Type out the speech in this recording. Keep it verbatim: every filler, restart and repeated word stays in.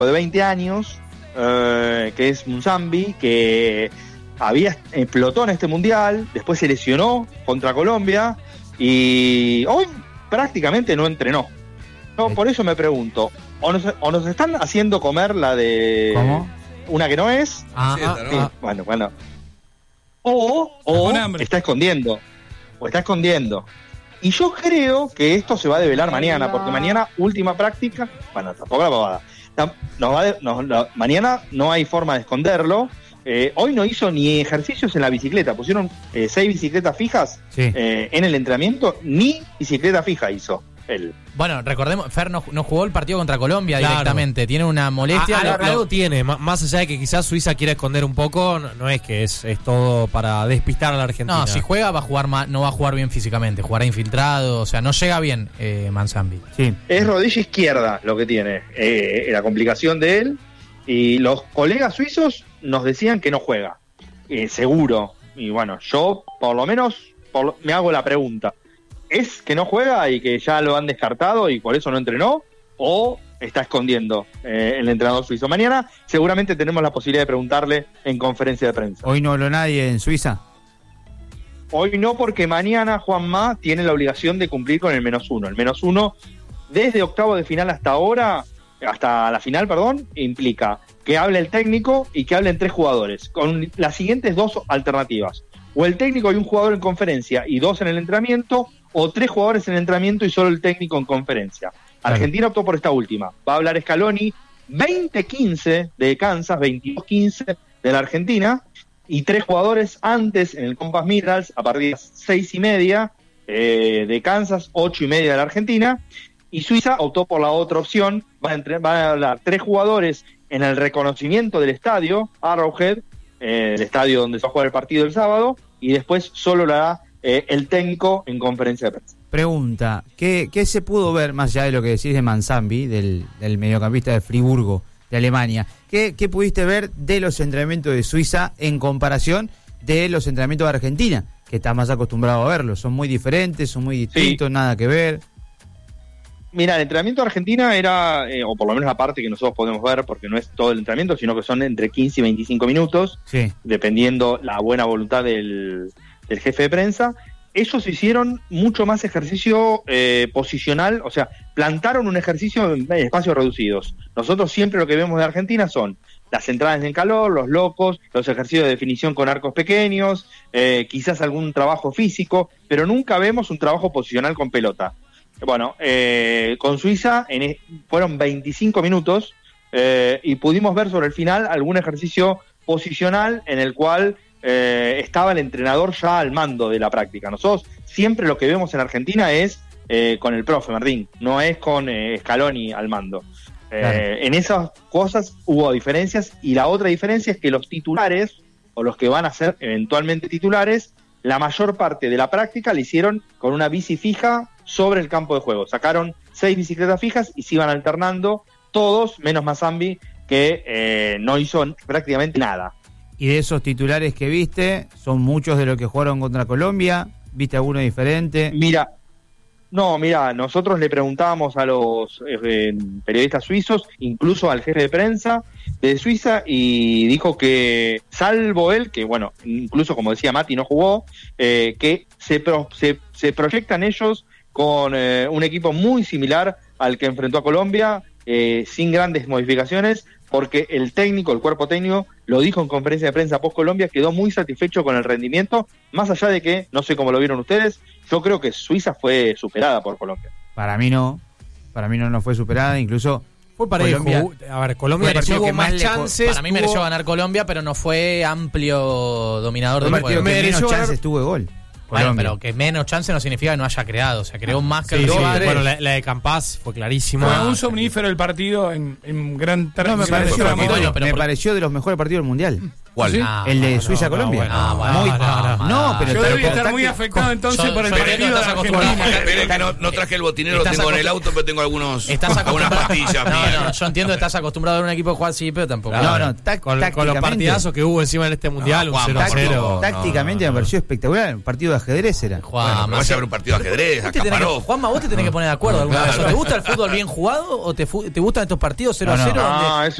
de veinte años, eh, que es Monzambi, que había explotó en este mundial, después se lesionó contra Colombia y hoy prácticamente no entrenó. No, por eso me pregunto, o nos, o nos están haciendo comer la de ¿Cómo? una que no es, Ah, Sí, ah, está, sí, ¿no? ah. bueno, bueno, o, o con hambre. está escondiendo, o está escondiendo. Y yo creo que esto se va a develar mañana, porque mañana última práctica, bueno, tampoco la pavada. Tam- Nos va de- nos- la- mañana no hay forma de esconderlo. Eh, hoy no hizo ni ejercicios en la bicicleta, pusieron eh, seis bicicletas fijas Sí. eh, en el entrenamiento, ni bicicleta fija hizo él. Bueno, recordemos, Fer no, no jugó el partido contra Colombia Claro. directamente, tiene una molestia. Ah, lo- algo, lo- algo tiene, ma- más allá de que quizás Suiza quiera esconder un poco, no, no es que es, es todo para despistar a la Argentina. no, si juega va a jugar ma- no va a jugar bien físicamente, jugará infiltrado, o sea, no llega bien eh, Monzambi. Sí. Es rodilla izquierda lo que tiene, eh, la complicación de él. Y los colegas suizos nos decían que no juega, eh, seguro. Y bueno, yo por lo menos por lo- me hago la pregunta. ¿Es que no juega y que ya lo han descartado y por eso no entrenó? ¿O está escondiendo eh, el entrenador suizo? Mañana seguramente tenemos la posibilidad de preguntarle en conferencia de prensa. Hoy no habló nadie en Suiza. Hoy no, porque mañana Juanma tiene la obligación de cumplir con el menos uno. El menos uno, desde octavo de final hasta ahora, hasta la final, perdón, implica que hable el técnico y que hablen tres jugadores, con las siguientes dos alternativas. O el técnico y un jugador en conferencia y dos en el entrenamiento, o tres jugadores en el entrenamiento y solo el técnico en conferencia. Claro. Argentina optó por esta última. Va a hablar Scaloni, veinte quince de Kansas, veintidós quince de la Argentina, y tres jugadores antes en el Compass Minerals a partir de las seis y media eh, de Kansas, ocho y media de la Argentina, y Suiza optó por la otra opción. Va a, entre, va a hablar tres jugadores en el reconocimiento del estadio Arrowhead, eh, el estadio donde se va a jugar el partido el sábado, y después solo lo hará eh, el técnico en conferencia de prensa. Pregunta, ¿qué, qué se pudo ver, más allá de lo que decís de Monzambi, del, del mediocampista de Friburgo, de Alemania? ¿Qué, qué pudiste ver de los entrenamientos de Suiza en comparación de los entrenamientos de Argentina, que estás más acostumbrado a verlos? Son muy diferentes, son muy distintos, Sí. nada que ver. Mira, el entrenamiento de Argentina era, eh, o por lo menos la parte que nosotros podemos ver, porque no es todo el entrenamiento, sino que son entre quince y veinticinco minutos, Sí. dependiendo la buena voluntad del, del jefe de prensa. Ellos hicieron mucho más ejercicio eh, posicional, o sea, plantaron un ejercicio en espacios reducidos. Nosotros siempre lo que vemos de Argentina son las entradas en calor, los locos, los ejercicios de definición con arcos pequeños, eh, quizás algún trabajo físico, pero nunca vemos un trabajo posicional con pelota. Bueno, eh, con Suiza en, e- fueron veinticinco minutos eh, y pudimos ver sobre el final algún ejercicio posicional en el cual eh, estaba el entrenador ya al mando de la práctica. Nosotros siempre lo que vemos en Argentina es eh, con el profe Martín, no es con eh, Scaloni al mando. Eh, Claro. En esas cosas hubo diferencias, y la otra diferencia es que los titulares, o los que van a ser eventualmente titulares, la mayor parte de la práctica la hicieron con una bici fija sobre el campo de juego. Sacaron seis bicicletas fijas y se iban alternando todos, menos Monzambi, que eh, no hizo prácticamente nada. Y de esos titulares que viste, son muchos de los que jugaron contra Colombia. ¿Viste alguno diferente? Mira, no, mira, nosotros le preguntábamos a los eh, periodistas suizos, incluso al jefe de prensa de Suiza, y dijo que, salvo él, que bueno, incluso como decía Mati, no jugó, eh, que se, pro, se, se proyectan ellos con eh, un equipo muy similar al que enfrentó a Colombia, eh, sin grandes modificaciones, porque el técnico, el cuerpo técnico, lo dijo en conferencia de prensa post Colombia, quedó muy satisfecho con el rendimiento, más allá de que, no sé cómo lo vieron ustedes, yo creo que Suiza fue superada por Colombia. Para mí no. Para mí no, no fue superada. Incluso Fue parejo. Colombia- A ver, Colombia Mereció pareció que que más más le- chances. Para mí tuvo- mereció ganar Colombia, pero no fue amplio dominador fue el del partido juego. que Mereció menos ganar- chances tuvo de gol. Bueno, Colombia. pero que menos chance no significa que no haya creado, o sea, creó más que Sí, el sí. rival. Bueno, la, la de Campás fue clarísima. Fue un somnífero el partido en, en gran No, me gran pareció, tramo. bueno, pero me por- pareció de los mejores partidos del Mundial. ¿Cuál? ¿Sí? Ah, el de no, Suiza-Colombia. no, bueno, muy, no, no, no, no, no. pero Yo te- debí estar tácti- muy afectado entonces Yo- por el yo- partido estás de acostumbrado. Argentina. Esperen que no, no traje el botinero, lo Estás tengo en el acostumbra- auto, pero tengo algunos, Estás algunas acostumbrado. pastillas. No, mías. no, yo entiendo que estás acostumbrado a ver un equipo jugar así, pero tampoco. No, no, tac- Con, con los tácticamente- partidazos que hubo encima en este mundial, No, un Juan, cero a por cero. favor. tácticamente no, me pareció espectacular. Un partido de ajedrez era. Juan, Bueno, pero más- vaya a ver un partido de ajedrez, Vos te tenés que- acaparó. Juanma, vos te tenés que poner de acuerdo alguna Claro. vez. ¿Te gusta el fútbol bien jugado o te, fu- te gustan estos partidos cero a No, no. cero? donde No, es